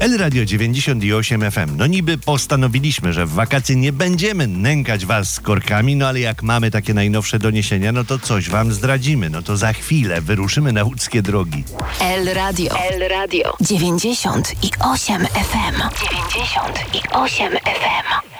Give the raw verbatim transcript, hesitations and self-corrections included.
El Radio dziewięćdziesiąt osiem F M. No niby postanowiliśmy, że w wakacje nie będziemy nękać was z korkami, no ale jak mamy takie najnowsze doniesienia, no to coś wam zdradzimy. No to za chwilę wyruszymy na łódzkie drogi. El Radio. El Radio. dziewięćdziesiąt osiem F M. dziewięćdziesiąt osiem F M.